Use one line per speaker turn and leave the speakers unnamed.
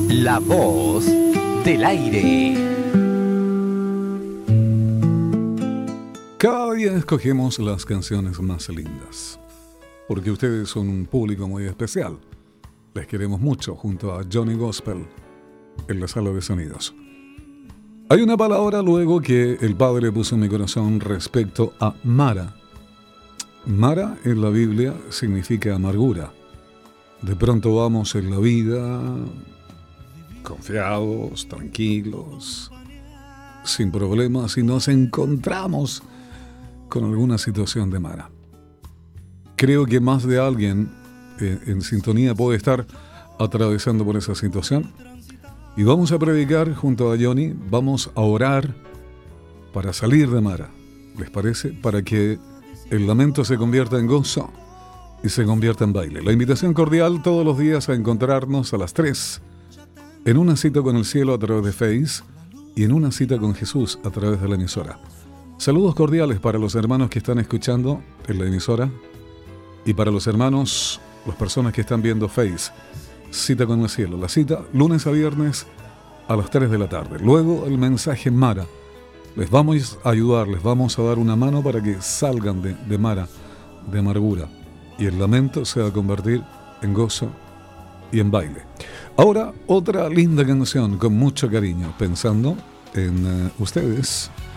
La voz del aire.
Cada día escogemos las canciones más lindas, porque ustedes son un público muy especial. Les queremos mucho junto a Johnny Gospel en la sala de sonidos. Hay una palabra luego que el Padre puso en mi corazón respecto a Mara. Mara en la Biblia significa amargura. De pronto vamos en la vida confiados, tranquilos, sin problemas y nos encontramos con alguna situación de Mara. Creo que más de alguien en sintonía puede estar atravesando por esa situación. Y vamos a predicar junto a Johnny, vamos a orar para salir de Mara. ¿Les parece? Para que el lamento se convierta en gozo y se convierta en baile. La invitación cordial todos los días a encontrarnos a las 3 en una cita con el cielo a través de Face y en una cita con Jesús a través de la emisora. Saludos cordiales para los hermanos que están escuchando en la emisora y para los hermanos, las personas que están viendo Face. Cita con el cielo. La cita lunes a viernes a las 3 de la tarde. Luego el mensaje Mara. Les vamos a ayudar, les vamos a dar una mano para que salgan de Mara, de amargura. Y el lamento se va a convertir en gozo y en baile. Ahora, otra linda canción con mucho cariño, pensando en ustedes.